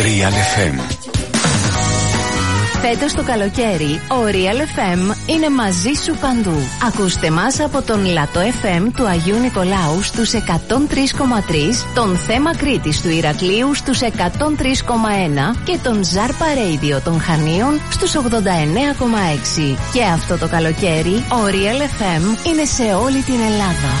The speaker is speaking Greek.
Real FM. Φέτος το καλοκαίρι, ο Real FM είναι μαζί σου παντού. Ακούστε μας από τον Λατό FM του Αγίου Νικολάου στους 103,3, τον Θέμα Κρήτης του Ηρακλείου στους 103,1 και τον Ζάρπα Radio των Χανίων στους 89,6. Και αυτό το καλοκαίρι, ο Real FM είναι σε όλη την Ελλάδα.